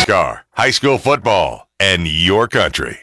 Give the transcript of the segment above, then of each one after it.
NASCAR, high school football, and your country.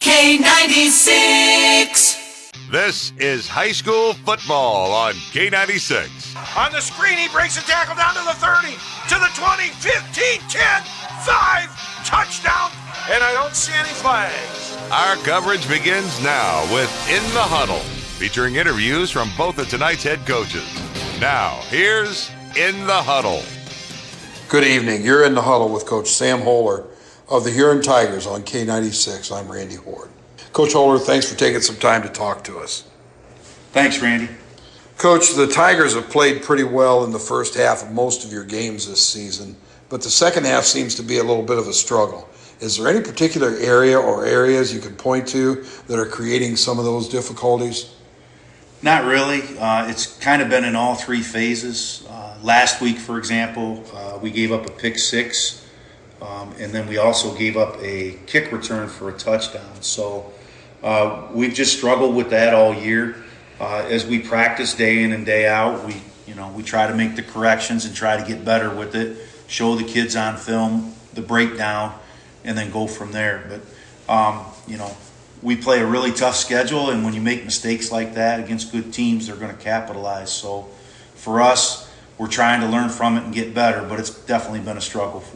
K96. This is high school football on K96. On the screen, he breaks a tackle down to the 30, to the 20, 15, 10, 5, touchdown, and I don't see any flags. Our coverage begins now with In the Huddle, featuring interviews from both of tonight's head coaches. Now, here's In the Huddle. Good evening. You're in the huddle with Coach Sam Holler of the Huron Tigers on K96. I'm Randy Horde. Coach Holler, thanks for taking some time to talk to us. Thanks, Randy. Coach, the Tigers have played pretty well in the first half of most of your games this season, but the second half seems to be a little bit of a struggle. Is there any particular area or areas you can point to that are creating some of those difficulties? Not really. It's kind of been in all three phases. Last week, for example, we gave up a pick six, and then we also gave up a kick return for a touchdown. So we've just struggled with that all year. As we practice day in and day out, we try to make the corrections and try to get better with it, show the kids on film the breakdown, and then go from there. But we play a really tough schedule, and when you make mistakes like that against good teams, they're going to capitalize. So for us, we're trying to learn from it and get better, but it's definitely been a struggle for us.